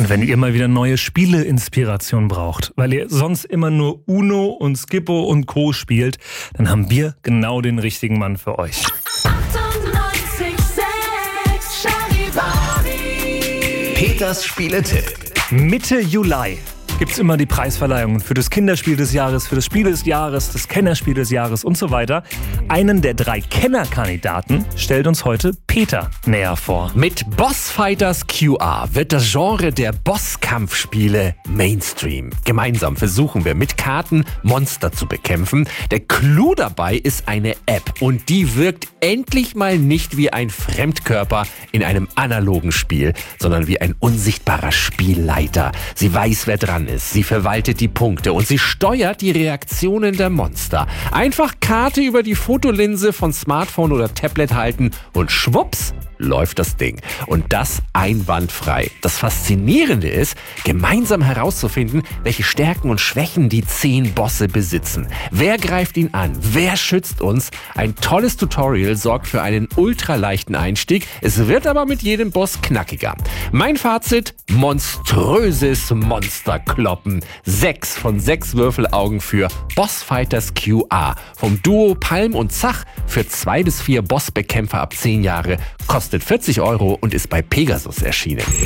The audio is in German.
Und wenn ihr mal wieder neue Spiele-Inspiration braucht, weil ihr sonst immer nur Uno und Skippo und Co. spielt, dann haben wir genau den richtigen Mann für euch. 98,6 Charivari. Peters Spieletipp. Mitte Juli gibt's immer die Preisverleihungen für das Kinderspiel des Jahres, für das Spiel des Jahres, das Kennerspiel des Jahres und so weiter. Einen der 3 Kennerkandidaten stellt uns heute Peter näher vor. Mit Boss Fighters QR wird das Genre der Bosskampfspiele Mainstream. Gemeinsam versuchen wir mit Karten Monster zu bekämpfen. Der Clou dabei ist eine App und die wirkt endlich mal nicht wie ein Fremdkörper in einem analogen Spiel, sondern wie ein unsichtbarer Spielleiter. Sie weiß, wer dran ist. Sie verwaltet die Punkte und sie steuert die Reaktionen der Monster. Einfach Karte über die Fotolinse von Smartphone oder Tablet halten und schwupps läuft das Ding. Und das einwandfrei. Das Faszinierende ist, gemeinsam herauszufinden, welche Stärken und Schwächen die 10 Bosse besitzen. Wer greift ihn an? Wer schützt uns? Ein tolles Tutorial sorgt für einen ultraleichten Einstieg. Es wird aber mit jedem Boss knackiger. Mein Fazit: monströses Monsterkloppen. 6 von 6 Würfelaugen für Boss Fighters QR. Vom Duo Palm und Zach für 2 bis 4 Bossbekämpfer ab 10 Jahre. Kostet 40 € und ist bei Pegasus erschienen.